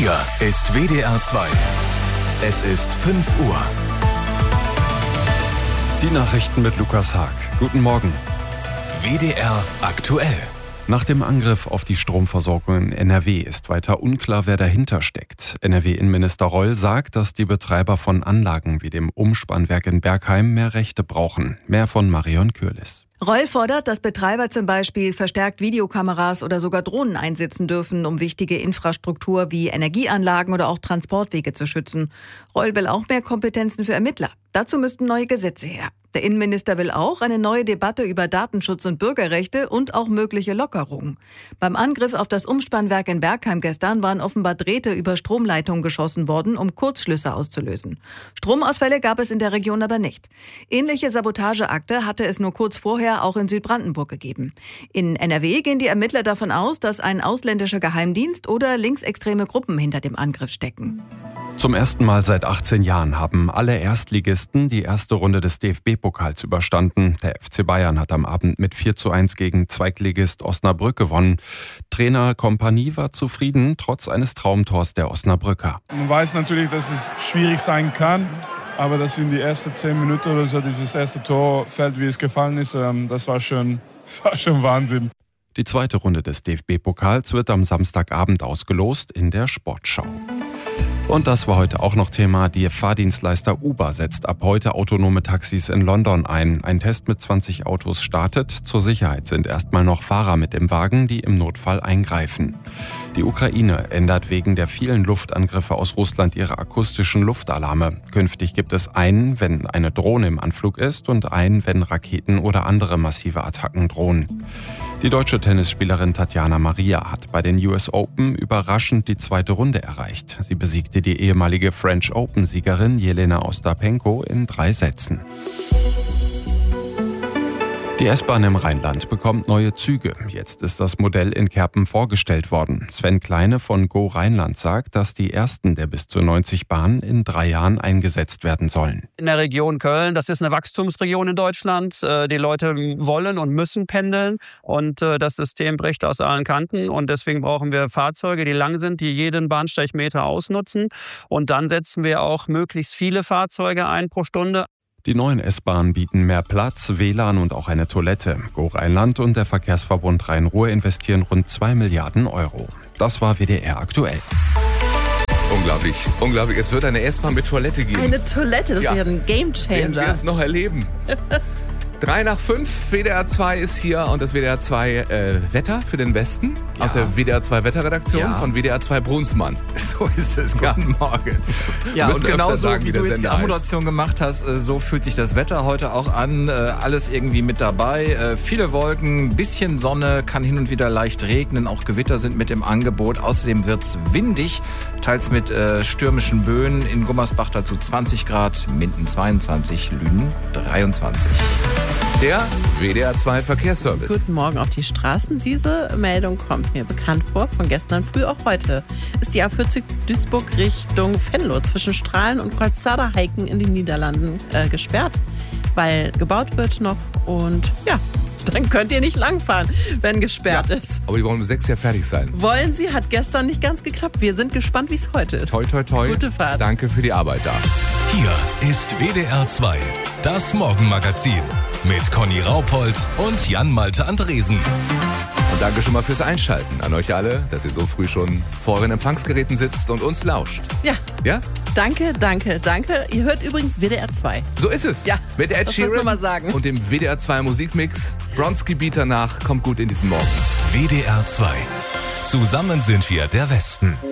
Hier ist WDR 2. Es ist 5 Uhr. Die Nachrichten mit Lukas Haag. Guten Morgen. WDR aktuell. Nach dem Angriff auf die Stromversorgung in NRW ist weiter unklar, wer dahinter steckt. NRW-Innenminister Reul sagt, dass die Betreiber von Anlagen wie dem Umspannwerk in Bergheim mehr Rechte brauchen. Mehr von Marion Kürlis. Reul fordert, dass Betreiber zum Beispiel verstärkt Videokameras oder sogar Drohnen einsetzen dürfen, um wichtige Infrastruktur wie Energieanlagen oder auch Transportwege zu schützen. Reul will auch mehr Kompetenzen für Ermittler. Dazu müssten neue Gesetze her. Der Innenminister will auch eine neue Debatte über Datenschutz und Bürgerrechte und auch mögliche Lockerungen. Beim Angriff auf das Umspannwerk in Bergheim gestern waren offenbar Drähte über Stromleitungen geschossen worden, um Kurzschlüsse auszulösen. Stromausfälle gab es in der Region aber nicht. Ähnliche Sabotageakte hatte es nur kurz vorher auch in Südbrandenburg gegeben. In NRW gehen die Ermittler davon aus, dass ein ausländischer Geheimdienst oder linksextreme Gruppen hinter dem Angriff stecken. Zum ersten Mal seit 18 Jahren haben alle Erstligisten die erste Runde des DFB-Pokals überstanden. Der FC Bayern hat am Abend mit 4:1 gegen Zweitligist Osnabrück gewonnen. Trainer Kompanie war zufrieden, trotz eines Traumtors der Osnabrücker. Man weiß natürlich, dass es schwierig sein kann, aber dass in die ersten 10 Minuten oder so dieses erste Tor fällt, wie es gefallen ist, das war schon Wahnsinn. Die zweite Runde des DFB-Pokals wird am Samstagabend ausgelost in der Sportschau. Und das war heute auch noch Thema. Der Fahrdienstleister Uber setzt ab heute autonome Taxis in London ein. Ein Test mit 20 Autos startet. Zur Sicherheit sind erstmal noch Fahrer mit im Wagen, die im Notfall eingreifen. Die Ukraine ändert wegen der vielen Luftangriffe aus Russland ihre akustischen Luftalarme. Künftig gibt es einen, wenn eine Drohne im Anflug ist, und einen, wenn Raketen oder andere massive Attacken drohen. Die deutsche Tennisspielerin Tatjana Maria hat bei den US Open überraschend die zweite Runde erreicht. Sie besiegte die ehemalige French Open-Siegerin Jelena Ostapenko in 3 Sätzen. Die S-Bahn im Rheinland bekommt neue Züge. Jetzt ist das Modell in Kerpen vorgestellt worden. Sven Kleine von Go Rheinland sagt, dass die ersten der bis zu 90 Bahnen in 3 Jahren eingesetzt werden sollen. In der Region Köln, das ist eine Wachstumsregion in Deutschland. Die Leute wollen und müssen pendeln und das System bricht aus allen Kanten. Und deswegen brauchen wir Fahrzeuge, die lang sind, die jeden Bahnsteigmeter ausnutzen. Und dann setzen wir auch möglichst viele Fahrzeuge ein pro Stunde. Die neuen S-Bahnen bieten mehr Platz, WLAN und auch eine Toilette. Go Rheinland und der Verkehrsverbund Rhein-Ruhr investieren rund 2 Milliarden Euro. Das war WDR aktuell. Unglaublich, unglaublich. Es wird eine S-Bahn mit Toilette geben. Eine Toilette, das ist ja ein Gamechanger. Werden wir es noch erleben. 3 nach 5, WDR 2 ist hier und das WDR 2 Wetter für den Westen. Ja. Aus der WDR 2 Wetterredaktion von WDR 2 Brunsmann. So ist es. Guten Morgen. Ja, und genauso sagen, wie du jetzt die Anmoderation gemacht hast, so fühlt sich das Wetter heute auch an. Alles irgendwie mit dabei. Viele Wolken, ein bisschen Sonne, kann hin und wieder leicht regnen. Auch Gewitter sind mit im Angebot. Außerdem wird es windig, teils mit stürmischen Böen. In Gummersbach dazu 20 Grad, Minden 22, Lünen 23. Der WDR 2 Verkehrsservice. Guten Morgen auf die Straßen. Diese Meldung kommt mir bekannt vor. Von gestern früh, auch heute ist die A40 Duisburg Richtung Venlo zwischen Strahlen und Kreuzzader-Heiken in den Niederlanden gesperrt, weil gebaut wird noch. Und ja, dann könnt ihr nicht langfahren, wenn gesperrt ist. Aber die wollen um 6 ja fertig sein. Wollen sie, hat gestern nicht ganz geklappt. Wir sind gespannt, wie es heute ist. Toi, toi, toi. Gute Fahrt. Danke für die Arbeit da. Hier ist WDR 2, das Morgenmagazin mit Conny Raupold und Jan-Malte Andresen. Und danke schon mal fürs Einschalten an euch alle, dass ihr so früh schon vor euren Empfangsgeräten sitzt und uns lauscht. Ja. Ja? Danke, danke, danke. Ihr hört übrigens WDR 2. So ist es. Ja, mit Ed das muss man mal sagen. Und dem WDR 2 Musikmix. Bronski-Beat danach kommt gut in diesen Morgen. WDR 2. Zusammen sind wir der Westen.